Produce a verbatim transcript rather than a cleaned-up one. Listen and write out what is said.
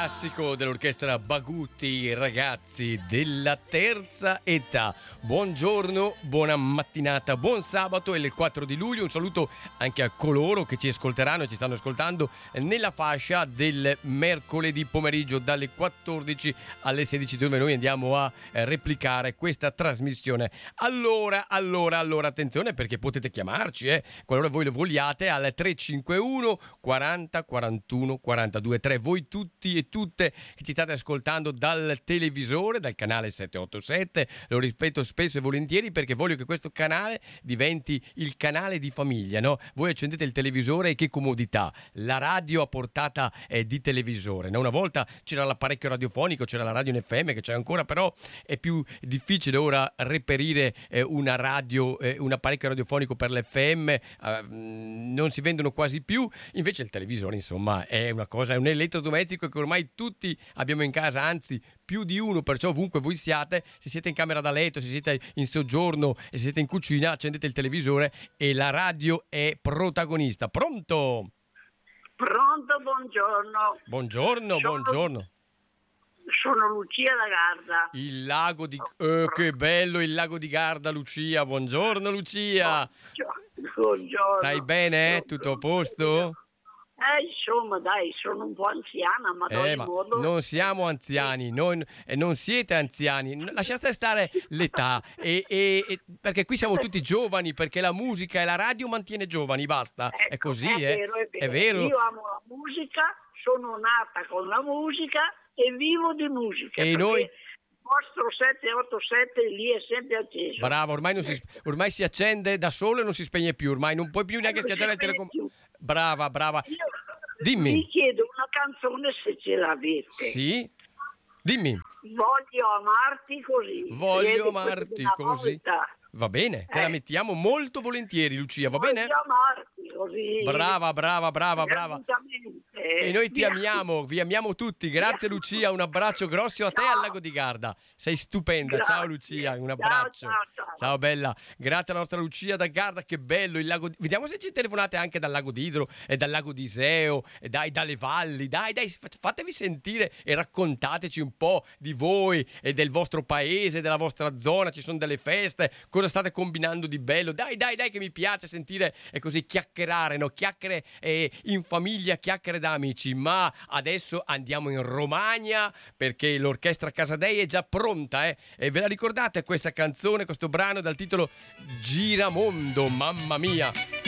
classico dell'orchestra Bagutti, ragazzi della terza età. Buongiorno, buona mattinata, buon sabato, è il quattro di luglio. Un saluto anche a coloro che ci ascolteranno e ci stanno ascoltando nella fascia del mercoledì pomeriggio dalle quattordici alle sedici, dove noi andiamo a replicare questa trasmissione. Allora, allora, allora, attenzione, perché potete chiamarci, eh, qualora voi lo vogliate, al tre cinque uno quaranta quarantuno quarantadue tre. Voi tutti e tutte che ci state ascoltando dal televisore, dal canale settecentoottantasette, lo ripeto spesso e volentieri perché voglio che questo canale diventi il canale di famiglia, no? Voi accendete il televisore e che comodità, la radio a portata eh, di televisore, no? Una volta c'era l'apparecchio radiofonico, c'era la radio in F M, che c'è ancora, però è più difficile ora reperire eh, una radio, eh, un apparecchio radiofonico per l'F M, eh, non si vendono quasi più. Invece il televisore, insomma, è una cosa, è un elettrodomestico che ormai tutti abbiamo in casa, anzi più di uno, perciò ovunque voi siate, se siete in camera da letto, se siete in soggiorno e se siete in cucina, accendete il televisore e la radio è protagonista. Pronto? Pronto, buongiorno. Buongiorno, sono, buongiorno. Sono Lucia da Garda. Il lago di... Eh, che bello il lago di Garda, Lucia. Buongiorno, Lucia. Buongiorno. Stai bene? Tutto a posto? Eh, insomma, dai, sono un po' anziana, ma ad Eh, ogni ma modo... non siamo anziani, non, eh, non siete anziani, lasciate stare l'età, e, e, e, perché qui siamo tutti giovani, perché la musica e la radio mantiene giovani, basta, Ecco, è così, è eh? vero, è vero. È vero. Io amo la musica, sono nata con la musica e vivo di musica. E noi... Il vostro settecentoottantasette lì è sempre acceso. Bravo, ormai, non si, ormai si accende da solo e non si spegne più, ormai non puoi più neanche Non si schiacciare il spegne telecomando. più. Brava, brava. Io Dimmi. Vi chiedo una canzone se ce l'avete. Sì? Dimmi. Voglio amarti così. Voglio Vedi, amarti questa è una così. novità. Va bene, te Eh. la mettiamo molto volentieri, Lucia, va bene? Voglio amarti così. Brava, brava, brava, brava. Gratuitamente. E noi ti Via. amiamo, vi amiamo tutti. Grazie Lucia, un abbraccio grosso a te Ciao. al Lago di Garda. Sei stupenda. Grazie. Ciao Lucia, un Ciao, abbraccio. ciao, ciao. Ciao bella. Grazie alla nostra Lucia da Garda, che bello il lago. Di... Vediamo se ci telefonate anche dal Lago d'Idro e dal Lago di Iseo e dai dalle valli. Dai, dai, fatevi sentire e raccontateci un po' di voi e del vostro paese, della vostra zona. Ci sono delle feste, cosa state combinando di bello? Dai, dai, dai, che mi piace sentire e così chiacchierare, no? Chiacchiere eh, in famiglia, chiacchiere da amici. Ma adesso andiamo in Romagna perché l'orchestra Casadei è già pronta, eh? E ve la ricordate questa canzone, questo brano dal titolo Giramondo? Mamma mia!